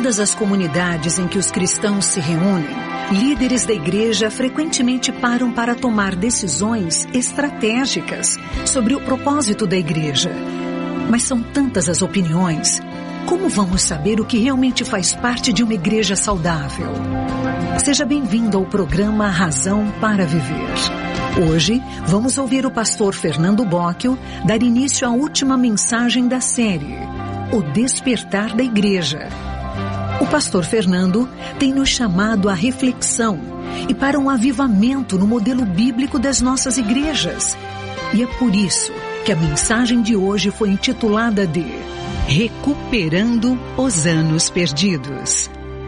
todas as comunidades em que os cristãos se reúnem, líderes da igreja frequentemente param para tomar decisões estratégicas sobre o propósito da igreja. Mas são tantas as opiniões. Como vamos saber o que realmente faz parte de uma igreja saudável? Seja bem-vindo ao programa Razão para Viver. Hoje, vamos ouvir o pastor Fernando Bocchio dar início à última mensagem da série, O Despertar da Igreja. O pastor Fernando tem nos chamado à reflexão e para um avivamento no modelo bíblico das nossas igrejas. E é por isso que a mensagem de hoje foi intitulada de Recuperando os Anos Perdidos.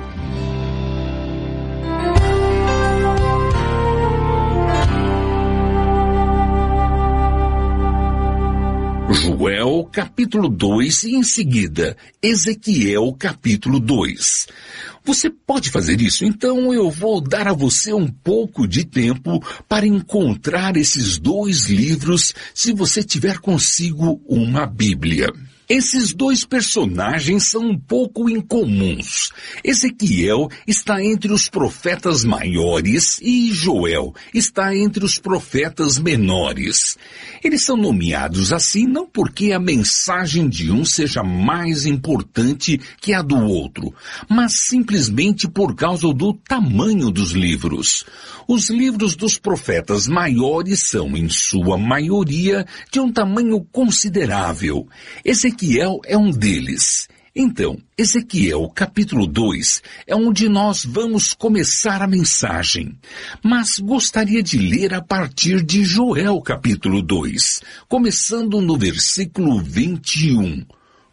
Joel capítulo 2 e em seguida Ezequiel capítulo 2. Você pode fazer isso? Então eu vou dar a você um pouco de tempo para encontrar esses dois livros se você tiver consigo uma Bíblia. Esses dois personagens são um pouco incomuns. Ezequiel está entre os profetas maiores e Joel está entre os profetas menores. Eles são nomeados assim não porque a mensagem de um seja mais importante que a do outro, mas simplesmente por causa do tamanho dos livros. Os livros dos profetas maiores são, em sua maioria, de um tamanho considerável. Ezequiel é um deles. Então, Ezequiel capítulo 2 é onde nós vamos começar a mensagem. Mas gostaria de ler a partir de Joel capítulo 2, começando no versículo 21.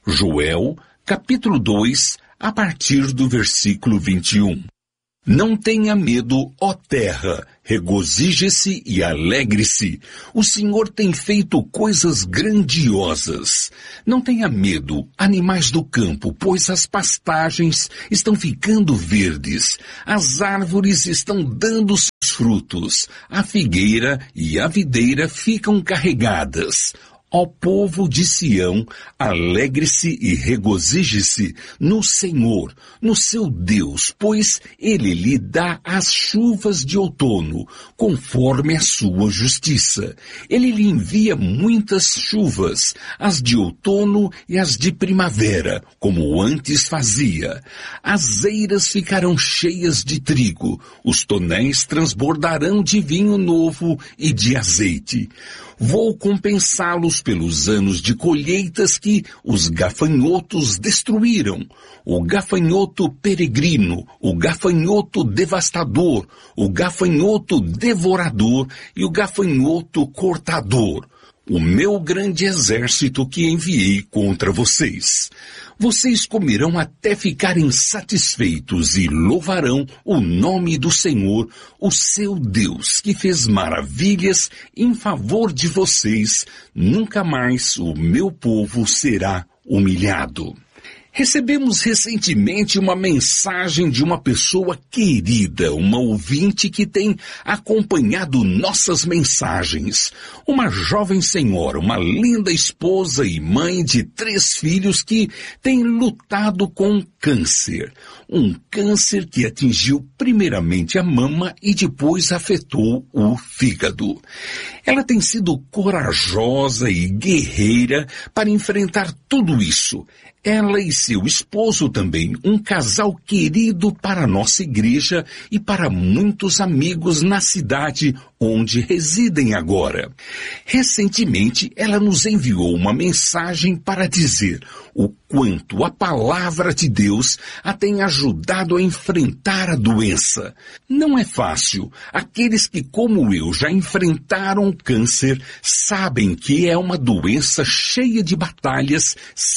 Joel capítulo 2, a partir do versículo 21. Não tenha medo, ó terra, regozije-se e alegre-se. O Senhor tem feito coisas grandiosas. Não tenha medo, animais do campo, pois as pastagens estão ficando verdes. As árvores estão dando seus frutos. A figueira e a videira ficam carregadas. Ó povo de Sião, alegre-se e regozije-se no Senhor, no seu Deus, pois Ele lhe dá as chuvas de outono, conforme a sua justiça. Ele lhe envia muitas chuvas, as de outono e as de primavera, como antes fazia. As eiras ficarão cheias de trigo, os tonéis transbordarão de vinho novo e de azeite. Vou compensá-los pelos anos de colheitas que os gafanhotos destruíram. O gafanhoto peregrino, o gafanhoto devastador, o gafanhoto devorador e o gafanhoto cortador. O meu grande exército que enviei contra vocês. Vocês comerão até ficarem satisfeitos e louvarão o nome do Senhor, o seu Deus, que fez maravilhas em favor de vocês. Nunca mais o meu povo será humilhado. Recebemos recentemente uma mensagem de uma pessoa querida, uma ouvinte que tem acompanhado nossas mensagens. Uma jovem senhora, uma linda esposa e mãe de 3 filhos que tem lutado com câncer. Um câncer que atingiu primeiramente a mama e depois afetou o fígado. Ela tem sido corajosa e guerreira para enfrentar tudo isso. Ela e seu esposo também, um casal querido para a nossa igreja e para muitos amigos na cidade onde residem agora. Recentemente, ela nos enviou uma mensagem para dizer o quanto a palavra de Deus a tem ajudado a enfrentar a doença. Não é fácil. Aqueles que, como eu, já enfrentaram câncer, sabem que é uma doença cheia de batalhas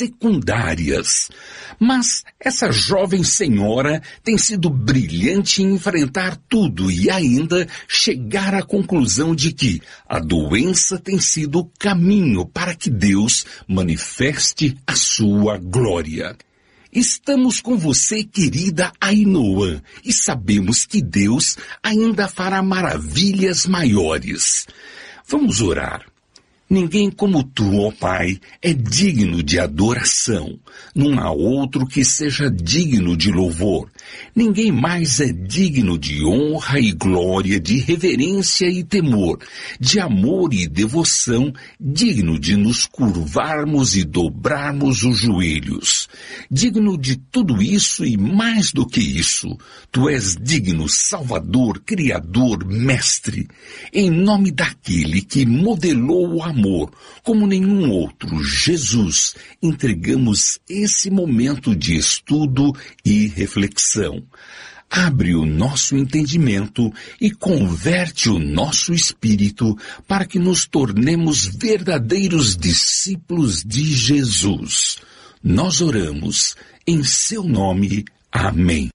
secundárias. Mas essa jovem senhora tem sido brilhante em enfrentar tudo e ainda chegar à conclusão de que a doença tem sido o caminho para que Deus manifeste a sua glória. Estamos com você, querida Ainoã, e sabemos que Deus ainda fará maravilhas maiores. Vamos orar. Ninguém como tu, ó Pai, é digno de adoração. Não há outro que seja digno de louvor. Ninguém mais é digno de honra e glória, de reverência e temor, de amor e devoção, digno de nos curvarmos e dobrarmos os joelhos. Digno de tudo isso e mais do que isso, tu és digno, Salvador, Criador, Mestre, em nome daquele que modelou o amor como nenhum outro, Jesus, entregamos esse momento de estudo e reflexão. Abre o nosso entendimento e converte o nosso espírito para que nos tornemos verdadeiros discípulos de Jesus. Nós oramos em seu nome. Amém.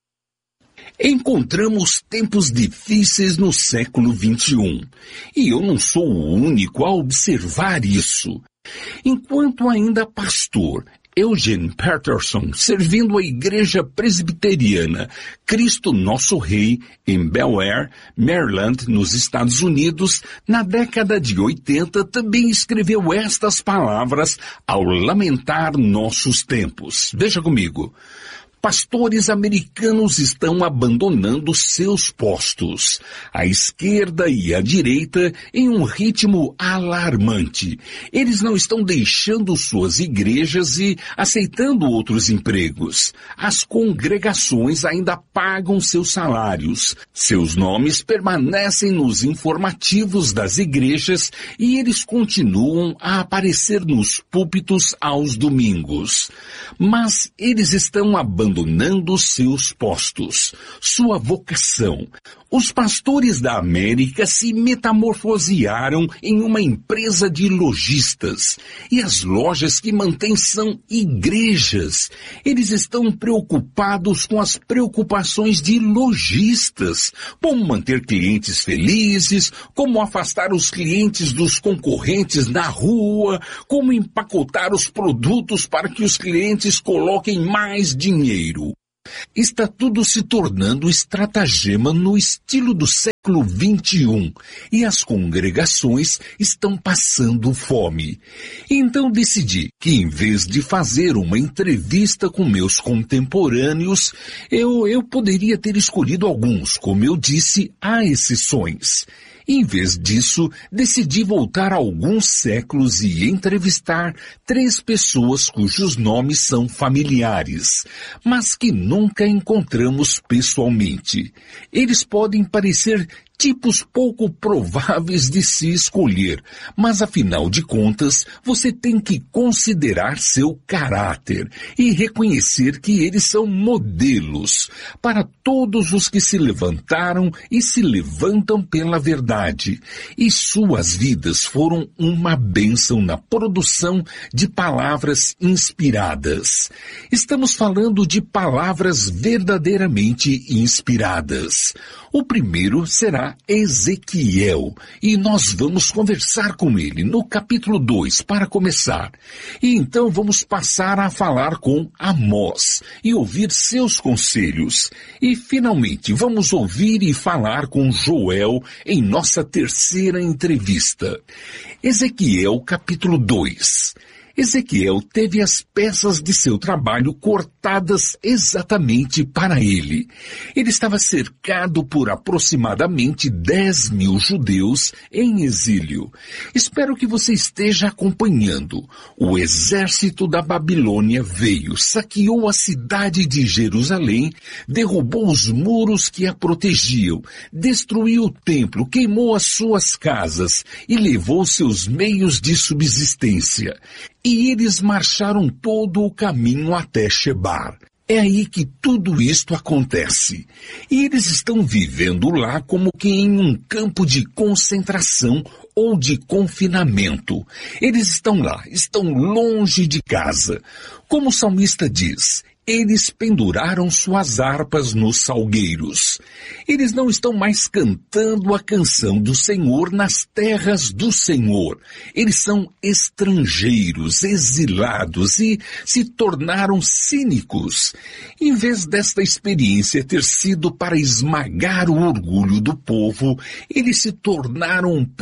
Encontramos tempos difíceis no século XXI, e eu não sou o único a observar isso. Enquanto ainda pastor, Eugene Peterson, servindo a Igreja Presbiteriana Cristo Nosso Rei, em Bel Air, Maryland, nos Estados Unidos, na década de 80, também escreveu estas palavras ao lamentar nossos tempos. Veja comigo. Pastores americanos estão abandonando seus postos, a esquerda e a direita, em um ritmo alarmante. Eles não estão deixando suas igrejas e aceitando outros empregos. As congregações ainda pagam seus salários. Seus nomes permanecem nos informativos das igrejas e eles continuam a aparecer nos púlpitos aos domingos. Mas eles estão abandonando seus postos, sua vocação. Os pastores da América se metamorfosearam em uma empresa de lojistas, e as lojas que mantêm são igrejas. Eles estão preocupados com as preocupações de lojistas, como manter clientes felizes, como afastar os clientes dos concorrentes na rua, como empacotar os produtos para que os clientes coloquem mais dinheiro. Está tudo se tornando estratagema no estilo do século XXI e as congregações estão passando fome. Então decidi que em vez de fazer uma entrevista com meus contemporâneos, eu poderia ter escolhido alguns, como eu disse, há exceções. Em vez disso, decidi voltar a alguns séculos e entrevistar 3 pessoas cujos nomes são familiares, mas que nunca encontramos pessoalmente. Eles podem parecer tipos pouco prováveis de se escolher, mas afinal de contas, você tem que considerar seu caráter e reconhecer que eles são modelos para todos os que se levantaram e se levantam pela verdade. E suas vidas foram uma bênção na produção de palavras inspiradas. Estamos falando de palavras verdadeiramente inspiradas. O primeiro será Ezequiel, e nós vamos conversar com ele no capítulo 2 para começar. E então vamos passar a falar com Amós e ouvir seus conselhos. E finalmente vamos ouvir e falar com Joel em nossa terceira entrevista. Ezequiel capítulo 2. Ezequiel teve as peças de seu trabalho cortadas exatamente para ele. Ele estava cercado por aproximadamente 10.000 judeus em exílio. Espero que você esteja acompanhando. O exército da Babilônia veio, saqueou a cidade de Jerusalém, derrubou os muros que a protegiam, destruiu o templo, queimou as suas casas e levou seus meios de subsistência. E eles marcharam todo o caminho até Shebar. É aí que tudo isto acontece. E eles estão vivendo lá como que em um campo de concentração ou de confinamento. Eles estão lá, estão longe de casa. Como o salmista diz, eles penduraram suas harpas nos salgueiros. Eles não estão mais cantando a canção do Senhor nas terras do Senhor. Eles são estrangeiros, exilados e se tornaram cínicos. Em vez desta experiência ter sido para esmagar o orgulho do povo, eles se tornaram um povo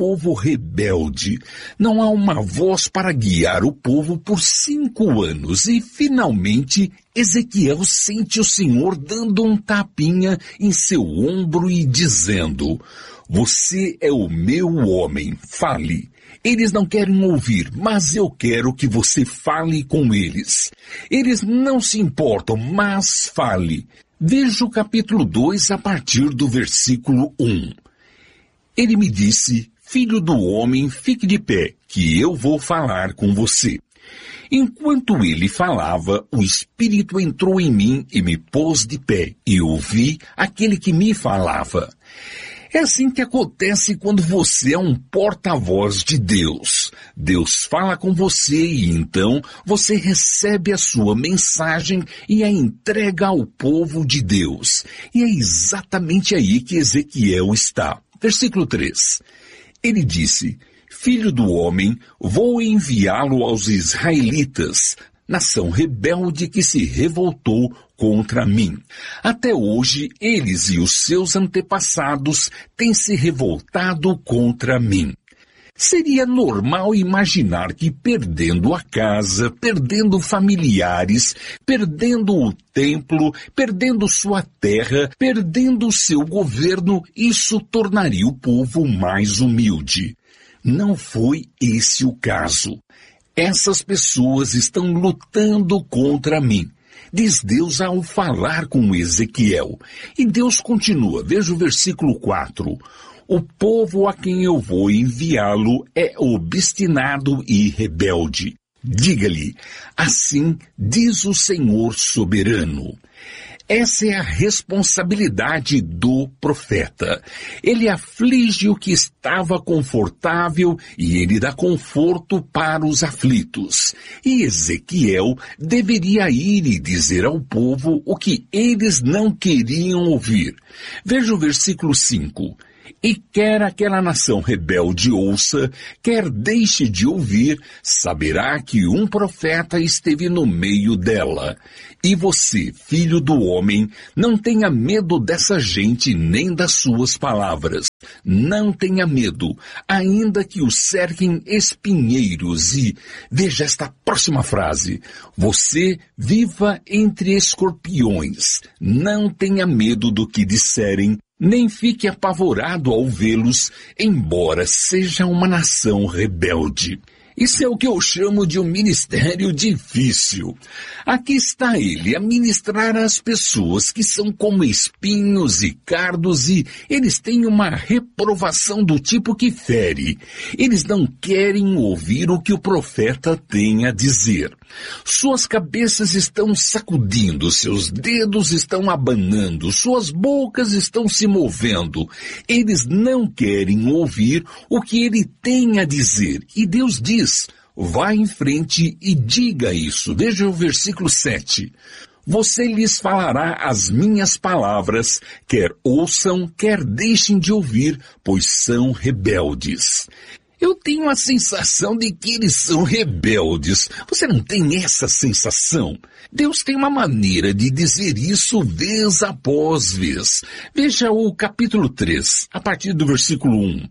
rebelde. Não há uma voz para guiar o povo por 5 anos e, finalmente, Ezequiel sente o Senhor dando um tapinha em seu ombro e dizendo: você é o meu homem, fale. Eles não querem ouvir, mas eu quero que você fale com eles. Eles não se importam, mas fale. Veja o capítulo 2 a partir do versículo 1. Ele me disse: filho do homem, fique de pé, que eu vou falar com você. Enquanto ele falava, o Espírito entrou em mim e me pôs de pé, e ouvi aquele que me falava. É assim que acontece quando você é um porta-voz de Deus. Deus fala com você e então você recebe a sua mensagem e a entrega ao povo de Deus. E é exatamente aí que Ezequiel está. Versículo 3. Ele disse: filho do homem, vou enviá-lo aos israelitas, nação rebelde que se revoltou contra mim. Até hoje, eles e os seus antepassados têm se revoltado contra mim. Seria normal imaginar que perdendo a casa, perdendo familiares, perdendo o templo, perdendo sua terra, perdendo seu governo, isso tornaria o povo mais humilde. Não foi esse o caso. Essas pessoas estão lutando contra mim, diz Deus ao falar com Ezequiel. E Deus continua, veja o versículo 4. O povo a quem eu vou enviá-lo é obstinado e rebelde. Diga-lhe, assim diz o Senhor soberano. Essa é a responsabilidade do profeta. Ele aflige o que estava confortável e ele dá conforto para os aflitos. E Ezequiel deveria ir e dizer ao povo o que eles não queriam ouvir. Veja o versículo 5. E quer aquela nação rebelde ouça, quer deixe de ouvir, saberá que um profeta esteve no meio dela. E você, filho do homem, não tenha medo dessa gente nem das suas palavras. Não tenha medo, ainda que o cerquem espinheiros. E veja esta próxima frase. Você viva entre escorpiões. Não tenha medo do que disserem, nem fique apavorado ao vê-los, embora seja uma nação rebelde. Isso é o que eu chamo de um ministério difícil. Aqui está ele a ministrar às pessoas que são como espinhos e cardos e eles têm uma reprovação do tipo que fere. Eles não querem ouvir o que o profeta tem a dizer. Suas cabeças estão sacudindo, seus dedos estão abanando, suas bocas estão se movendo. Eles não querem ouvir o que ele tem a dizer. E Deus diz: vá em frente e diga isso. Veja o versículo 7. Você lhes falará as minhas palavras, quer ouçam, quer deixem de ouvir, pois são rebeldes. Eu tenho a sensação de que eles são rebeldes. Você não tem essa sensação? Deus tem uma maneira de dizer isso vez após vez. Veja o capítulo 3, a partir do versículo 1.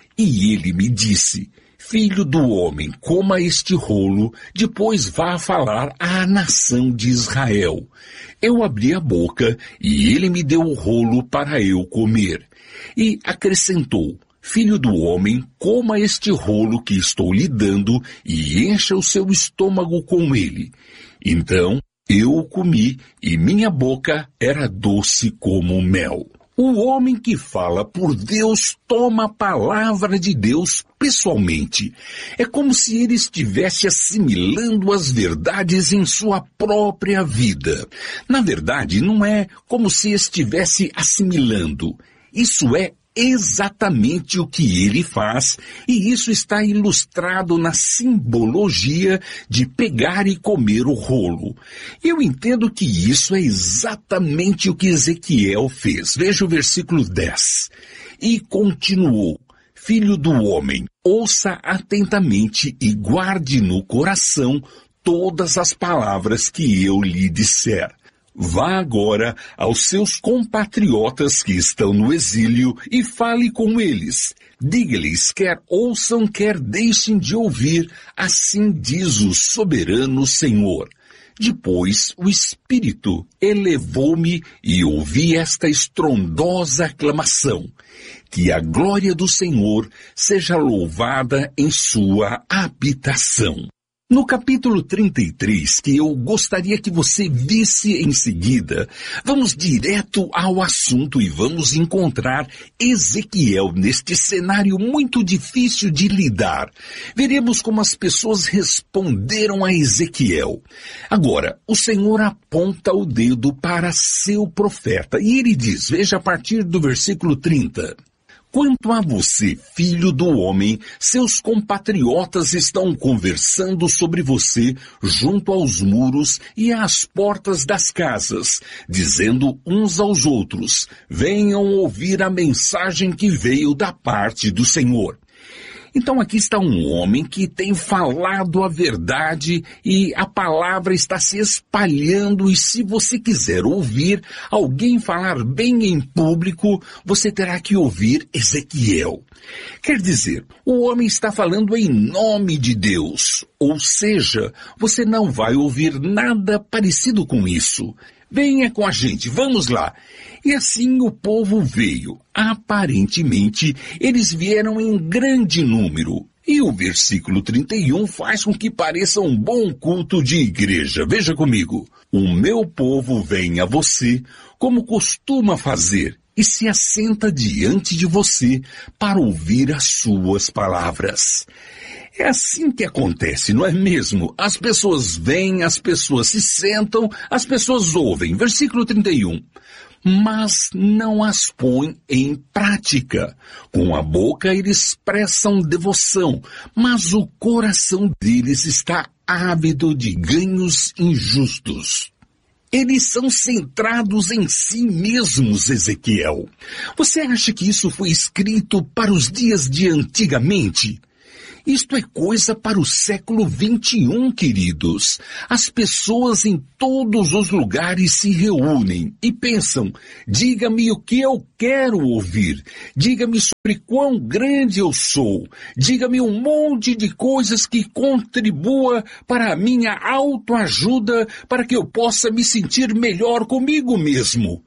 E ele me disse: filho do homem, coma este rolo, depois vá falar à nação de Israel. Eu abri a boca e ele me deu o rolo para eu comer. E acrescentou: filho do homem, coma este rolo que estou lhe dando e encha o seu estômago com ele. Então eu o comi e minha boca era doce como mel. O homem que fala por Deus toma a palavra de Deus pessoalmente. É como se ele estivesse assimilando as verdades em sua própria vida. Na verdade, não é como se estivesse assimilando. Isso é exatamente o que ele faz, e isso está ilustrado na simbologia de pegar e comer o rolo. Eu entendo que isso é exatamente o que Ezequiel fez. Veja o versículo 10. E continuou: filho do homem, ouça atentamente e guarde no coração todas as palavras que eu lhe disser. Vá agora aos seus compatriotas que estão no exílio e fale com eles. Diga-lhes, quer ouçam, quer deixem de ouvir, assim diz o soberano Senhor. Depois o Espírito elevou-me e ouvi esta estrondosa aclamação: que a glória do Senhor seja louvada em sua habitação. No capítulo 33, que eu gostaria que você visse em seguida, vamos direto ao assunto e vamos encontrar Ezequiel neste cenário muito difícil de lidar. Veremos como as pessoas responderam a Ezequiel. Agora, o Senhor aponta o dedo para seu profeta e ele diz, veja a partir do versículo 30. Quanto a você, filho do homem, seus compatriotas estão conversando sobre você junto aos muros e às portas das casas, dizendo uns aos outros, venham ouvir a mensagem que veio da parte do Senhor. Então aqui está um homem que tem falado a verdade e a palavra está se espalhando, e se você quiser ouvir alguém falar bem em público, você terá que ouvir Ezequiel. Quer dizer, o homem está falando em nome de Deus, ou seja, você não vai ouvir nada parecido com isso. Venha com a gente, vamos lá. E assim o povo veio. Aparentemente, eles vieram em grande número. E o versículo 31 faz com que pareça um bom culto de igreja. Veja comigo. O meu povo vem a você, como costuma fazer, e se assenta diante de você para ouvir as suas palavras. É assim que acontece, não é mesmo? As pessoas vêm, as pessoas se sentam, as pessoas ouvem. Versículo 31. Mas não as põem em prática. Com a boca eles expressam devoção, mas o coração deles está ávido de ganhos injustos. Eles são centrados em si mesmos, Ezequiel. Você acha que isso foi escrito para os dias de antigamente? Isto é coisa para o século 21, queridos. As pessoas em todos os lugares se reúnem e pensam, diga-me o que eu quero ouvir, diga-me sobre quão grande eu sou, diga-me um monte de coisas que contribua para a minha autoajuda, para que eu possa me sentir melhor comigo mesmo.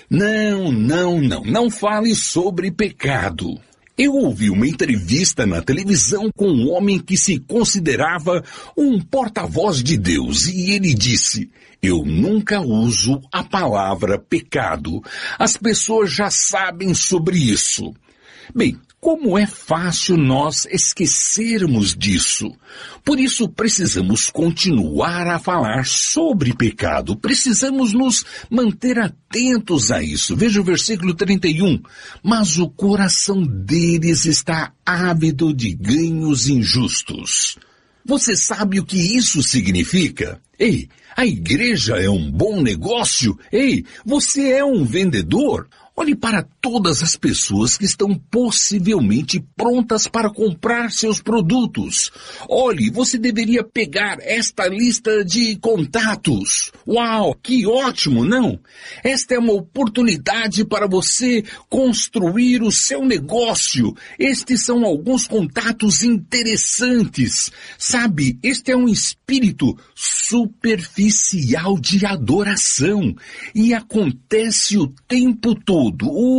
Não fale sobre pecado. Eu ouvi uma entrevista na televisão com um homem que se considerava um porta-voz de Deus e ele disse, eu nunca uso a palavra pecado. As pessoas já sabem sobre isso. Bem, como é fácil nós esquecermos disso. Por isso precisamos continuar a falar sobre pecado. Precisamos nos manter atentos a isso. Veja o versículo 31. Mas o coração deles está ávido de ganhos injustos. Você sabe o que isso significa? Ei, a igreja é um bom negócio? Ei, você é um vendedor? Olhe para todas as pessoas que estão possivelmente prontas para comprar seus produtos. Olhe, você deveria pegar esta lista de contatos. Uau, que ótimo, não? Esta é uma oportunidade para você construir o seu negócio. Estes são alguns contatos interessantes. Sabe, este é um espírito superficial de adoração e acontece o tempo todo.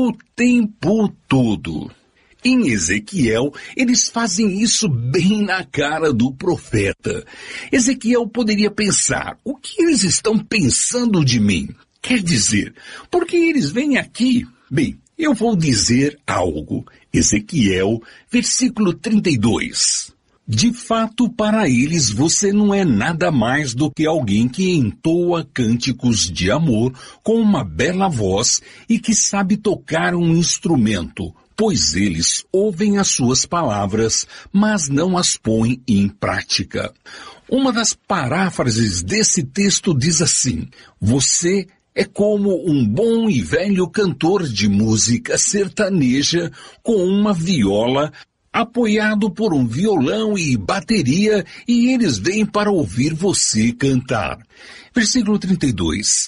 Em Ezequiel, eles fazem isso bem na cara do profeta. Ezequiel poderia pensar, o que eles estão pensando de mim? Quer dizer, por que eles vêm aqui? Bem, eu vou dizer algo. Ezequiel, versículo 32. De fato, para eles você não é nada mais do que alguém que entoa cânticos de amor com uma bela voz e que sabe tocar um instrumento, pois eles ouvem as suas palavras, mas não as põem em prática. Uma das paráfrases desse texto diz assim, você é como um bom e velho cantor de música sertaneja com uma viola apoiado por um violão e bateria, e eles vêm para ouvir você cantar. Versículo 32.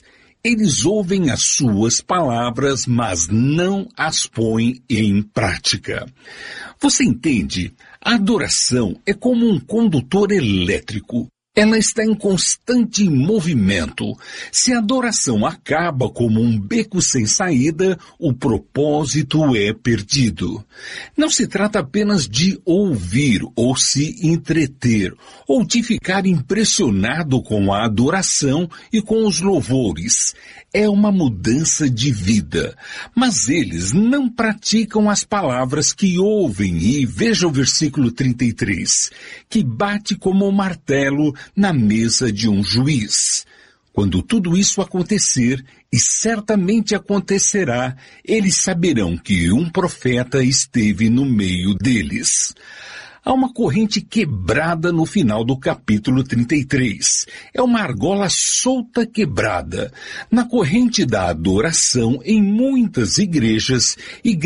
Eles ouvem as suas palavras, mas não as põem em prática. Você entende? A adoração é como um condutor elétrico. Ela está em constante movimento. Se a adoração acaba como um beco sem saída, o propósito é perdido. Não se trata apenas de ouvir ou se entreter, ou de ficar impressionado com a adoração e com os louvores. É uma mudança de vida. Mas eles não praticam as palavras que ouvem e veja o versículo 33, que bate como um martelo na mesa de um juiz. Quando tudo isso acontecer, e certamente acontecerá, eles saberão que um profeta esteve no meio deles. Há uma corrente quebrada no final do capítulo 33. É uma argola solta quebrada. Na corrente da adoração em muitas igrejas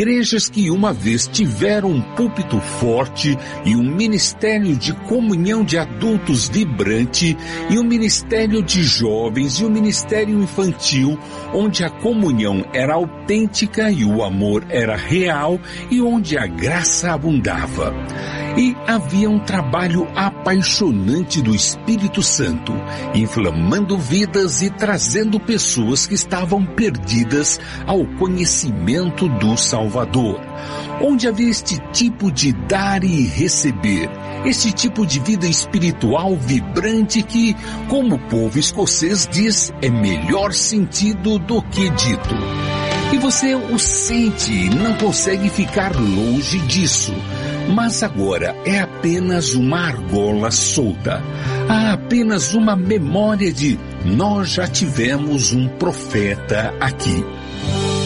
que uma vez tiveram um púlpito forte e um ministério de comunhão de adultos vibrante e um ministério de jovens e um ministério infantil, onde a comunhão era autêntica e o amor era real e onde a graça abundava. E havia um trabalho apaixonante do Espírito Santo, inflamando vidas e trazendo pessoas que estavam perdidas ao conhecimento do Salvador. Onde havia este tipo de dar e receber, este tipo de vida espiritual vibrante que, como o povo escocês diz, é melhor sentido do que dito. E você o sente e não consegue ficar longe disso. Mas agora é apenas uma argola solta. Há apenas uma memória de nós já tivemos um profeta aqui.